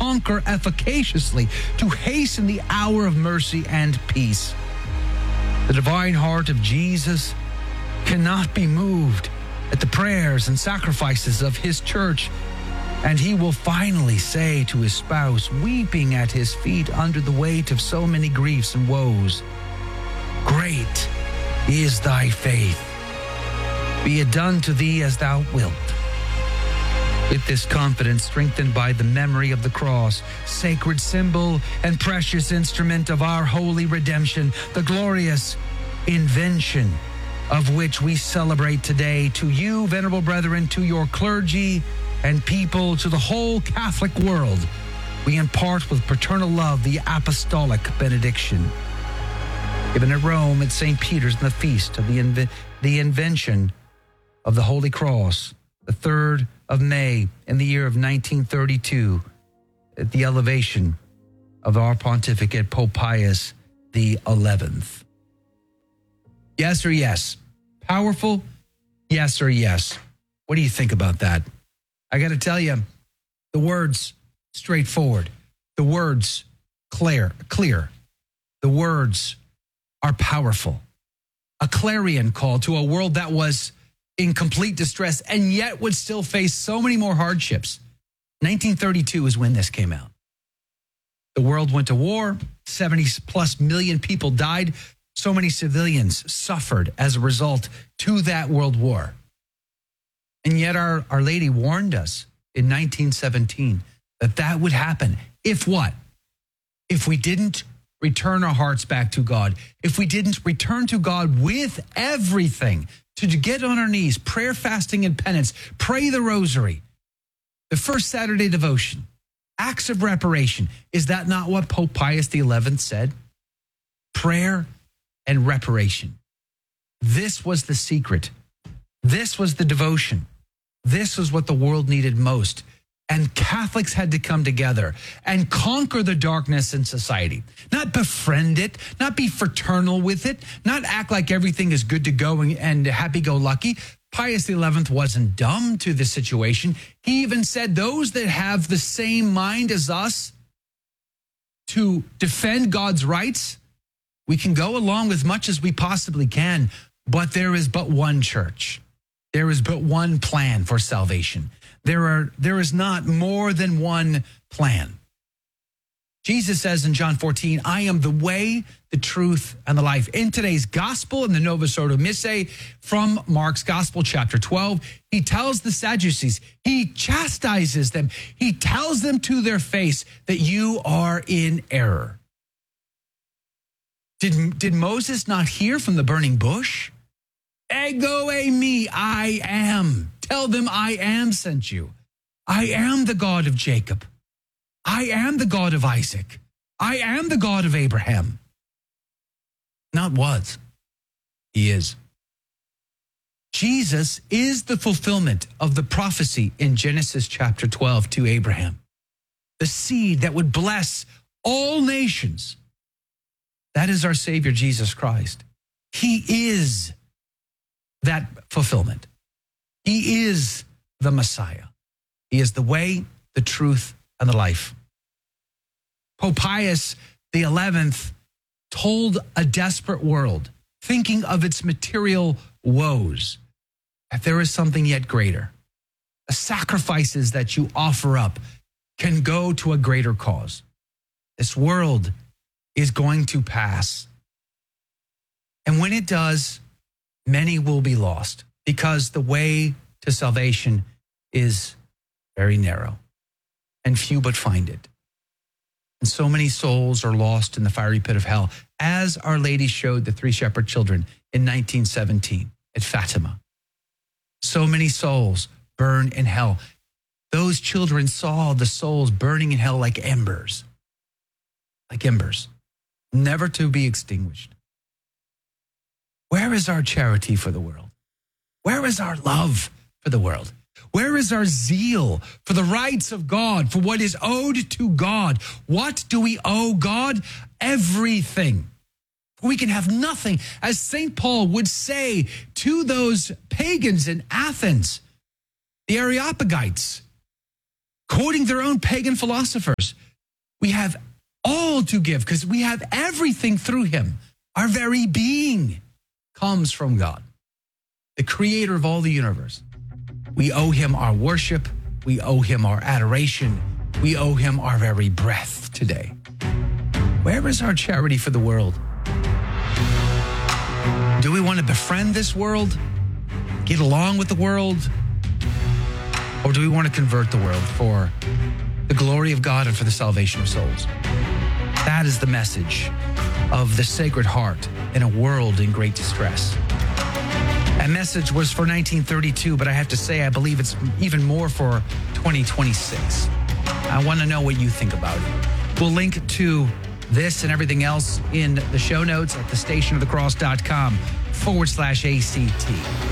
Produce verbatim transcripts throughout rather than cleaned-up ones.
conquer efficaciously, to hasten the hour of mercy and peace. The divine heart of Jesus cannot be moved at the prayers and sacrifices of his church, and he will finally say to his spouse, weeping at his feet under the weight of so many griefs and woes, "Great is thy faith. Be it done to thee as thou wilt." With this confidence, strengthened by the memory of the cross, sacred symbol and precious instrument of our holy redemption, the glorious invention of which we celebrate today, to you, venerable brethren, to your clergy and people, to the whole Catholic world, we impart with paternal love the apostolic benediction. Given at Rome at Saint Peter's in the feast of the, inve- the invention of the Holy Cross, the third of May in the year of nineteen thirty-two, at the elevation of our pontificate, Pope Pius the eleventh. Yes or yes? Powerful? Yes or yes? What do you think about that? I got to tell you, the words straightforward, the words clear, clear, the words are powerful. A clarion call to a world that was in complete distress and yet would still face so many more hardships. nineteen thirty-two is when this came out. The world went to war. seventy plus million people died. So many civilians suffered as a result to that world war. And yet our, our Lady warned us in nineteen seventeen that that would happen. If what? If we didn't return our hearts back to God, if we didn't return to God with everything, to get on our knees, prayer, fasting, and penance, pray the rosary, the first Saturday devotion, acts of reparation. Is that not what Pope Pius the eleventh said? Prayer and reparation. This was the secret. This was the devotion. This was what the world needed most. And Catholics had to come together and conquer the darkness in society. Not befriend it, not be fraternal with it, not act like everything is good to go and happy-go-lucky. Pius the eleventh wasn't dumb to the situation. He even said those that have the same mind as us to defend God's rights, we can go along with much as we possibly can, but there is but one church. There is but one plan for salvation. There are, there is not more than one plan. Jesus says in John fourteen, I am the way, the truth, and the life. In today's gospel, in the Novus Ordo Missae from Mark's Gospel, chapter twelve, he tells the Sadducees, he chastises them, he tells them to their face that you are in error. Did, did Moses not hear from the burning bush? Ego e me, I am. Tell them I am sent you. I am the God of Jacob. I am the God of Isaac. I am the God of Abraham. Not was. He is. Jesus is the fulfillment of the prophecy in Genesis chapter twelve to Abraham. The seed that would bless all nations. That is our Savior, Jesus Christ. He is that fulfillment. He is the Messiah. He is the way, the truth, and the life. Pope Pius the eleventh told a desperate world, thinking of its material woes, that there is something yet greater. The sacrifices that you offer up can go to a greater cause. This world is going to pass. And when it does, many will be lost because the way to salvation is very narrow and few but find it. And so many souls are lost in the fiery pit of hell, as Our Lady showed the three shepherd children in nineteen seventeen at Fatima. So many souls burn in hell. Those children saw the souls burning in hell like embers, like embers, never to be extinguished. Where is our charity for the world? Where is our love for the world? Where is our zeal for the rights of God, for what is owed to God? What do we owe God? Everything. We can have nothing. As Saint Paul would say to those pagans in Athens, the Areopagites, quoting their own pagan philosophers. We have all to give because we have everything through him. Our very being comes from God, the creator of all the universe. We owe him our worship. We owe him our adoration. We owe him our very breath today. Where is our charity for the world? Do we want to befriend this world? Get along with the world? Or do we want to convert the world for the glory of God and for the salvation of souls? That is the message of the Sacred Heart in a world in great distress. That message was for nineteen thirty-two, but I have to say, I believe it's even more for twenty twenty-six. I want to know what you think about it. We'll link to this and everything else in the show notes at thestationofthecross.com forward slash ACT.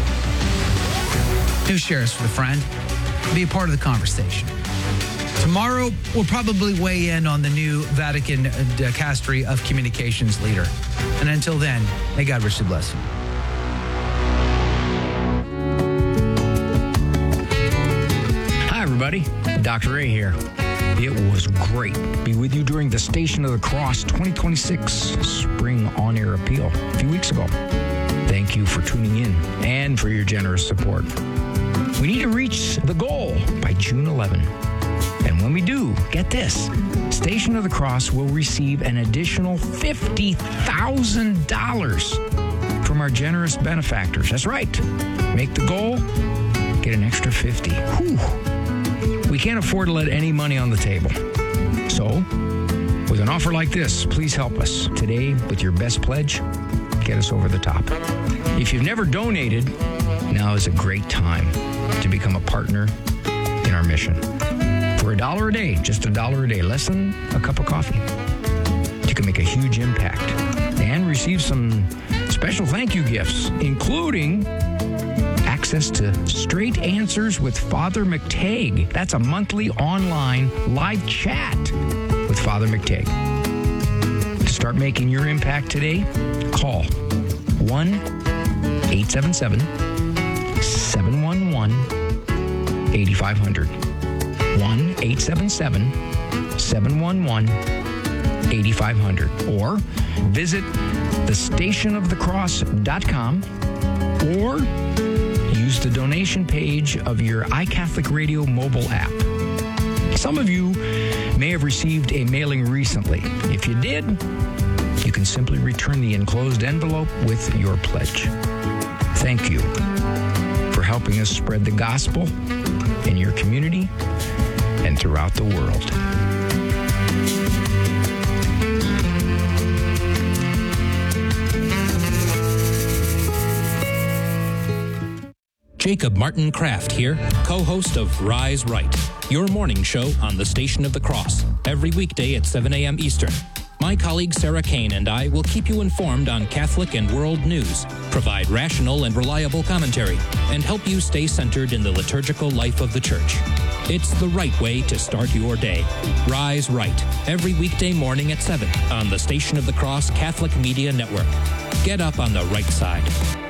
Do share us with a friend. Be a part of the conversation. Tomorrow, we'll probably weigh in on the new Vatican dicastery of communications leader. And until then, may God richly bless you. Hi, everybody. Doctor A here. It was great to be with you during the Station of the Cross twenty twenty-six Spring On-Air Appeal a few weeks ago. Thank you for tuning in and for your generous support. We need to reach the goal by June eleventh. And when we do, get this, Station of the Cross will receive an additional fifty thousand dollars from our generous benefactors. That's right. Make the goal, get an extra fifty. Whew. We can't afford to let any money on the table. So, with an offer like this, please help us today with your best pledge. Get us over the top. If you've never donated, now is a great time to become a partner in our mission. For a dollar a day, just a dollar a day, less than a cup of coffee, you can make a huge impact and receive some special thank you gifts, including access to Straight Answers with Father McTagg. That's a monthly online live chat with Father McTagg. To start making your impact today, call one eight seven seven, seven one one, eight five zero zero. one eight seven seven, seven one one, eight five zero zero. Or visit the station of the cross dot com or use the donation page of your iCatholic Radio mobile app. Some of you may have received a mailing recently. If you did, you can simply return the enclosed envelope with your pledge. Thank you for helping us spread the gospel in your community and throughout the world. Jacob Martin Kraft here, co-host of Rise Right, your morning show on the Station of the Cross, every weekday at seven a.m. Eastern. My colleague Sarah Kane and I will keep you informed on Catholic and world news, provide rational and reliable commentary, and help you stay centered in the liturgical life of the Church. It's the right way to start your day. Rise Right, every weekday morning at seven on the Station of the Cross Catholic Media Network. Get up on the right side.